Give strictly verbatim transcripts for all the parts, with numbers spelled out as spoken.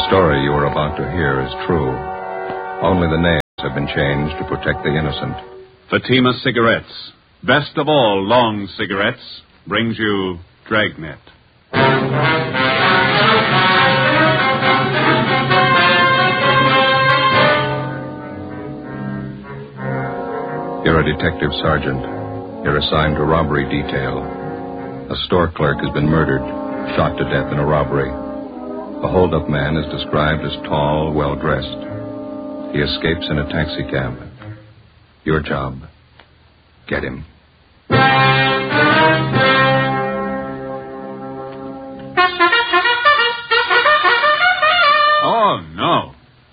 story you are about to hear is true. Only the names have been changed to protect the innocent. Fatima Cigarettes, best of all long cigarettes, brings you Dragnet. You're a detective sergeant. You're assigned to robbery detail. A store clerk has been murdered, shot to death in a robbery. The hold-up man is described as tall, well-dressed. He escapes in a taxicab. Your job, get him. Oh, no.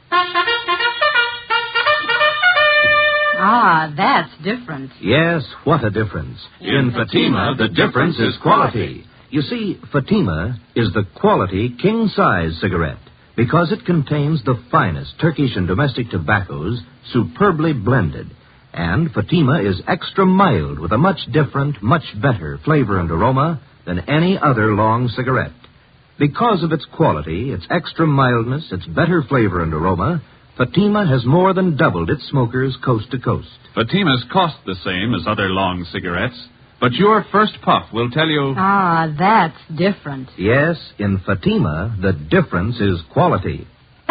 Ah, that's different. Yes, what a difference. In Fatima, the difference is quality. You see, Fatima is the quality king-size cigarette because it contains the finest Turkish and domestic tobaccos superbly blended. And Fatima is extra mild with a much different, much better flavor and aroma than any other long cigarette. Because of its quality, its extra mildness, its better flavor and aroma, Fatima has more than doubled its smokers coast to coast. Fatimas cost the same as other long cigarettes, but your first puff will tell you... Ah, that's different. Yes, in Fatima, the difference is quality.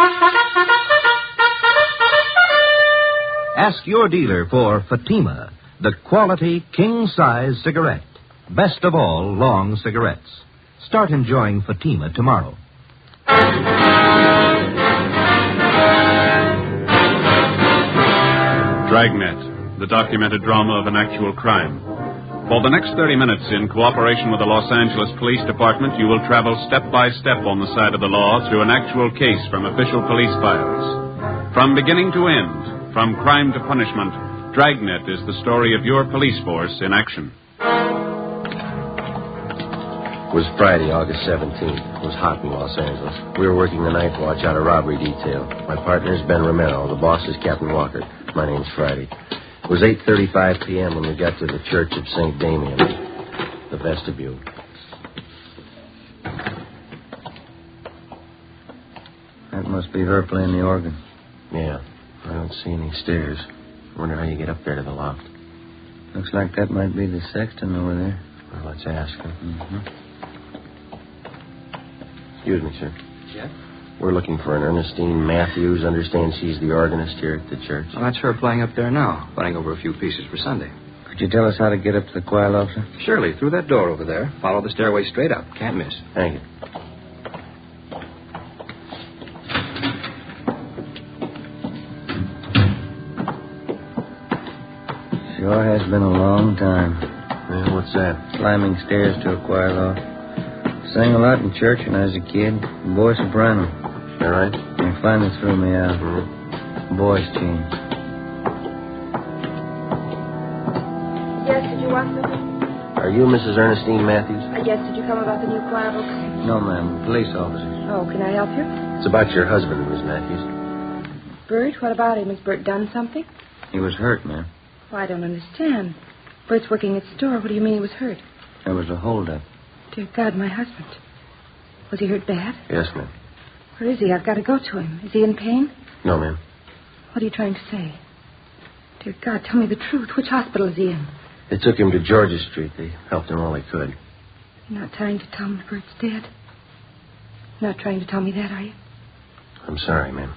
Ask your dealer for Fatima, the quality king-size cigarette. Best of all long cigarettes. Start enjoying Fatima tomorrow. Dragnet, the documented drama of an actual crime. For the next thirty minutes, in cooperation with the Los Angeles Police Department, you will travel step by step on the side of the law through an actual case from official police files. From beginning to end, from crime to punishment, Dragnet is the story of your police force in action. It was Friday, August seventeenth. It was hot in Los Angeles. We were working the night watch out of robbery detail. My partner is Ben Romero. The boss is Captain Walker. My name's Friday. It was eight thirty-five p.m. when we got to the Church of Saint Damien, the vestibule. That must be her playing the organ. Yeah, I don't see any stairs. Wonder how you get up there to the loft. Looks like that might be the sexton over there. Well, let's ask him. Mm-hmm. Excuse me, sir. Yeah? We're looking for an Ernestine Matthews. Understand she's the organist here at the church. Well, that's her playing up there now, playing over a few pieces for Sunday. Could you tell us how to get up to the choir, officer? Surely, through that door over there. Follow the stairway straight up. Can't miss. Thank you. Sure has been a long time. Well, what's that? Climbing stairs to a choir loft. Sang a lot in church when I was a kid. Boy soprano. All right. They finally threw me out. Mm-hmm. Voice change. Yes, did you want something? Are you Missus Ernestine Matthews? Uh, yes, did you come about the new choir books? No, ma'am. Police officers. Oh, can I help you? It's about your husband, Miss Matthews. Bert, what about him? Has Bert done something? He was hurt, ma'am. Oh, I don't understand. Bert's working at the store. What do you mean he was hurt? There was a holdup. Dear God, my husband. Was he hurt bad? Yes, ma'am. Where is he? I've got to go to him. Is he in pain? No, ma'am. What are you trying to say? Dear God, tell me the truth. Which hospital is he in? They took him to Georgia Street. They helped him all they could. You're not trying to tell me Bert's dead? You're not trying to tell me that, are you? I'm sorry, ma'am.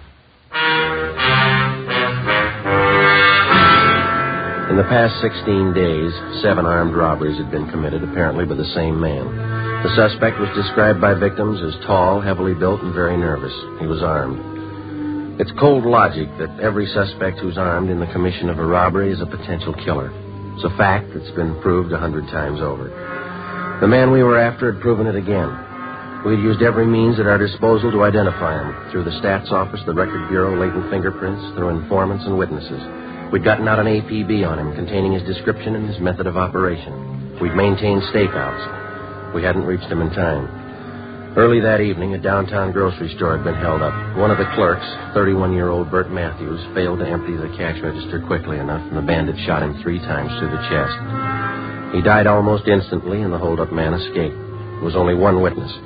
In the past sixteen days, seven armed robberies had been committed, apparently by the same man. The suspect was described by victims as tall, heavily built, and very nervous. He was armed. It's cold logic that every suspect who's armed in the commission of a robbery is a potential killer. It's a fact that's been proved a hundred times over. The man we were after had proven it again. We'd used every means at our disposal to identify him, through the Stats Office, the Record Bureau, latent fingerprints, through informants and witnesses. We'd gotten out an A P B on him containing his description and his method of operation. We'd maintained stakeouts. We hadn't reached him in time. Early that evening, a downtown grocery store had been held up. One of the clerks, thirty-one-year-old Bert Matthews, failed to empty the cash register quickly enough, and the bandit shot him three times through the chest. He died almost instantly, and the hold-up man escaped. There was only one witness.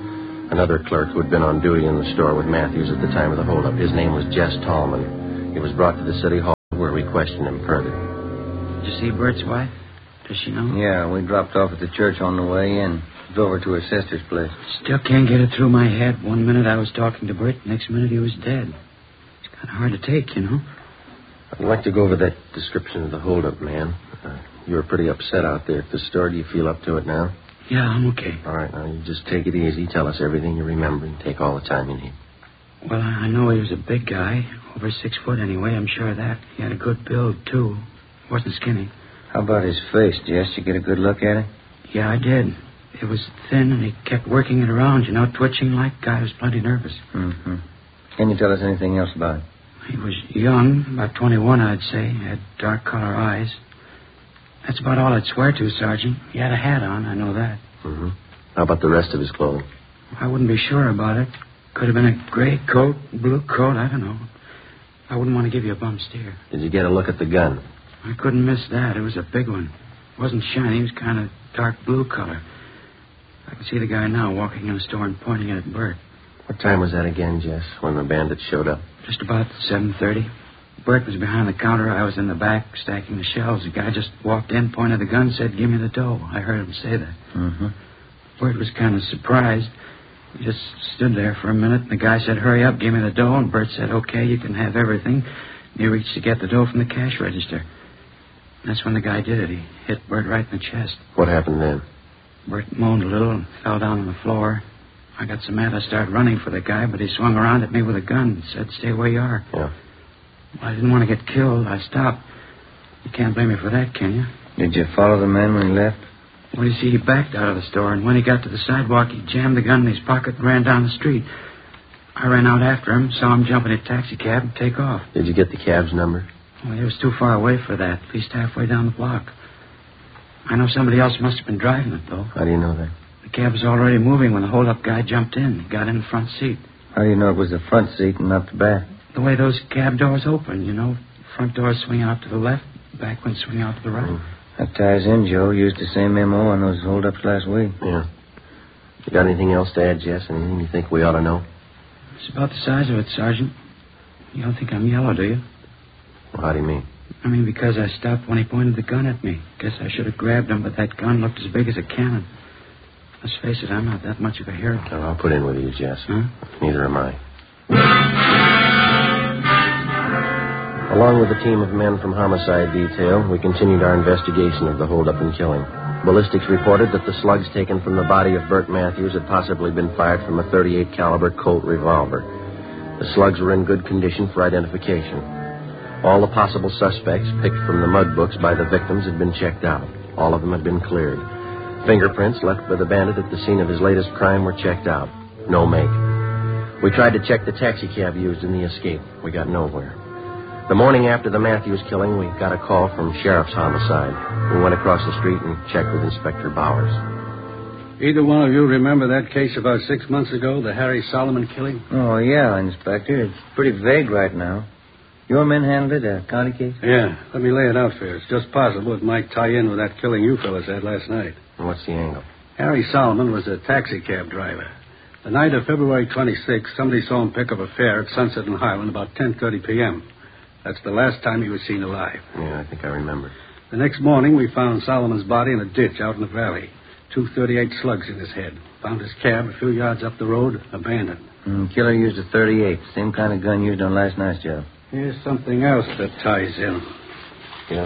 Another clerk who had been on duty in the store with Matthews at the time of the holdup. His name was Jess Tallman. He was brought to the city hall where we questioned him further. Did you see Bert's wife? Does she know? Yeah, we dropped off at the church on the way in. Drove her to her sister's place. Still can't get it through my head. One minute I was talking to Bert, next minute he was dead. It's kind of hard to take, you know. I'd like to go over that description of the holdup man. Uh, you were pretty upset out there at the store. Do you feel up to it now? Yeah, I'm okay. All right, now you just take it easy. Tell us everything you remember and take all the time you need. Well, I know he was a big guy. Over six foot anyway, I'm sure of that. He had a good build, too. Wasn't skinny. How about his face, Jess? You get a good look at it? Yeah, I did. It was thin, and he kept working it around, you know, twitching like guy was plenty nervous. Mm-hmm. Can you tell us anything else about him? He was young, about twenty-one, I'd say. Had dark color eyes. That's about all I'd swear to, Sergeant. He had a hat on, I know that. Mm-hmm. How about the rest of his clothing? I wouldn't be sure about it. Could have been a gray coat, blue coat, I don't know. I wouldn't want to give you a bum steer. Did you get a look at the gun? I couldn't miss that. It was a big one. It wasn't shiny. It was kind of dark blue color. I can see the guy now walking in the store and pointing it at Bert. What time was that again, Jess, when the bandits showed up? Just about seven thirty. Bert was behind the counter. I was in the back stacking the shelves. The guy just walked in, pointed the gun, said, "Give me the dough." I heard him say that. Mm-hmm. Bert was kind of surprised. He just stood there for a minute, and the guy said, "Hurry up, give me the dough." And Bert said, "Okay, you can have everything." And he reached to get the dough from the cash register. That's when the guy did it. He hit Bert right in the chest. What happened then? Bert moaned a little and fell down on the floor. I got so mad I started running for the guy, but he swung around at me with a gun and said, "Stay where you are." Yeah. Well, I didn't want to get killed. I stopped. You can't blame me for that, can you? Did you follow the man when he left? Well, you see, he backed out of the store, and when he got to the sidewalk, he jammed the gun in his pocket and ran down the street. I ran out after him, saw him jump in a taxi cab and take off. Did you get the cab's number? Well, he was too far away for that, at least halfway down the block. I know somebody else must have been driving it, though. How do you know that? The cab was already moving when the hold-up guy jumped in. He got in the front seat. How do you know it was the front seat and not the back? The way those cab doors open, you know. Front doors swing out to the left, back ones swing out to the right. Mm. That ties in, Joe. Used the same M O on those hold-ups last week. Yeah. You got anything else to add, Jess? Anything you think we ought to know? It's about the size of it, Sergeant. You don't think I'm yellow, do you? Well, how do you mean? I mean, because I stopped when he pointed the gun at me. Guess I should have grabbed him, but that gun looked as big as a cannon. Let's face it, I'm not that much of a hero. Oh, I'll put in with you, Jess. Huh? Neither am I. Along with a team of men from Homicide Detail, we continued our investigation of the holdup and killing. Ballistics reported that the slugs taken from the body of Bert Matthews had possibly been fired from a thirty-eight caliber Colt revolver. The slugs were in good condition for identification. All the possible suspects picked from the mud books by the victims had been checked out. All of them had been cleared. Fingerprints left by the bandit at the scene of his latest crime were checked out. No make. We tried to check the taxi cab used in the escape. We got nowhere. The morning after the Matthews killing, we got a call from Sheriff's Homicide. We went across the street and checked with Inspector Bowers. Either one of you remember that case about six months ago, the Harry Solomon killing? Oh, yeah, Inspector. It's pretty vague right now. Your men handled it, a county case? Yeah. Let me lay it out for you. It's just possible it might tie in with that killing you fellas had last night. And what's the angle? Harry Solomon was a taxi cab driver. The night of February twenty-sixth, somebody saw him pick up a fare at Sunset and Highland about ten thirty p.m. That's the last time he was seen alive. Yeah, I think I remember. The next morning, we found Solomon's body in a ditch out in the valley. Two thirty-eight slugs in his head. Found his cab a few yards up the road, abandoned. Mm, killer used a thirty-eight. Same kind of gun used on last night's job. Here's something else that ties in. Yeah?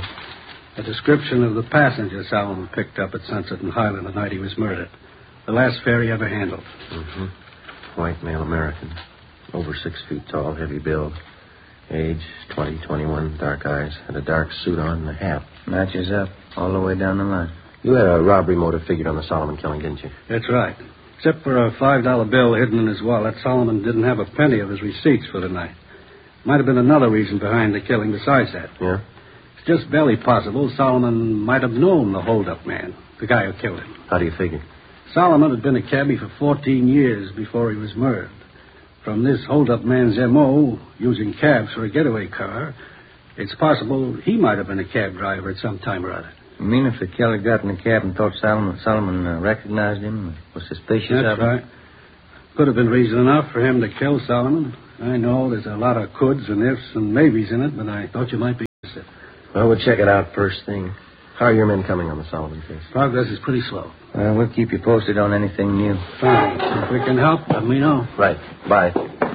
A description of the passenger Solomon picked up at Sunset and Highland the night he was murdered. The last fare he ever handled. Mm-hmm. White male American. Over six feet tall, heavy build. Age, twenty, twenty-one, dark eyes. Had a dark suit on and a hat. Matches up all the way down the line. You had a robbery motive figured on the Solomon killing, didn't you? That's right. Except for a five dollar bill hidden in his wallet, Solomon didn't have a penny of his receipts for the night. Might have been another reason behind the killing besides that. Yeah? It's just barely possible Solomon might have known the hold-up man, the guy who killed him. How do you figure? Solomon had been a cabbie for fourteen years before he was murdered. From this hold-up man's M O, using cabs for a getaway car, it's possible he might have been a cab driver at some time or other. You mean if the killer got in the cab and thought Solomon, Solomon uh, recognized him, was suspicious That's of him? right. Could have been reason enough for him to kill Solomon. I know there's a lot of coulds and ifs and maybes in it, but I thought you might be interested. Well, we'll check it out first thing. How are your men coming on the Solomon case? Progress is pretty slow. Well, we'll keep you posted on anything new. Fine. If we can help, let me know. Right. Bye.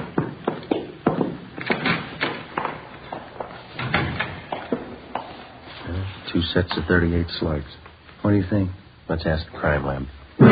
Uh, two sets of thirty-eight slugs. What do you think? Let's ask the crime lab.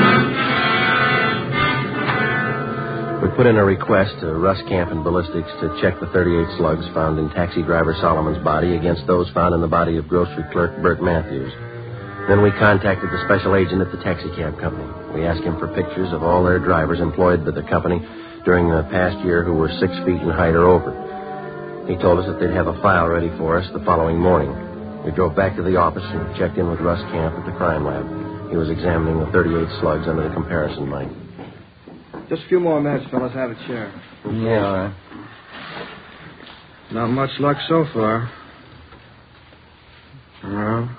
We put in a request to Russ Camp and Ballistics to check the thirty-eight slugs found in taxi driver Solomon's body against those found in the body of grocery clerk Bert Matthews. Then we contacted the special agent at the taxi cab company. We asked him for pictures of all their drivers employed by the company during the past year who were six feet in height or over. He told us that they'd have a file ready for us the following morning. We drove back to the office and checked in with Russ Camp at the crime lab. He was examining the thirty-eight slugs under the comparison light. Just a few more minutes, fellas. Have a chair. Yeah, all right. Not much luck so far. No.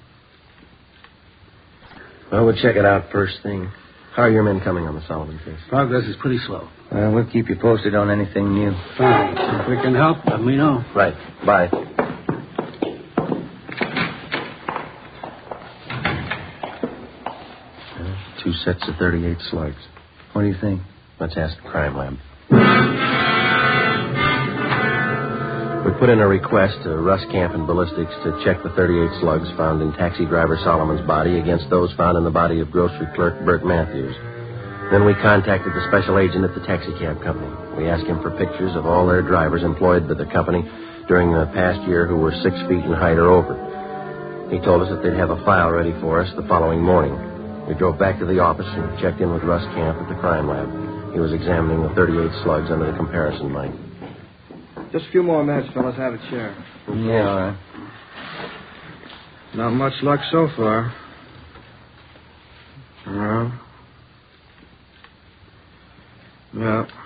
Well, we'll check it out first thing. How are your men coming on the Solomon case? Progress is pretty slow. Well, we'll keep you posted on anything new. Fine. If we can help, let me know. Right. Bye. Uh, two sets of thirty-eight slugs. What do you think? Let's ask the crime lab. We put in a request to Russ Camp and Ballistics to check the thirty-eight slugs found in taxi driver Solomon's body against those found in the body of grocery clerk Bert Matthews. Then we contacted the special agent at the taxi cab company. We asked him for pictures of all their drivers employed by the company during the past year who were six feet in height or over. He told us that they'd have a file ready for us the following morning. We drove back to the office and checked in with Russ Camp at the crime lab. He was examining the thirty-eight slugs under the comparison light. Just a few more minutes, fellas. Have a chair. Yeah, all right. Not much luck so far. No. Yeah.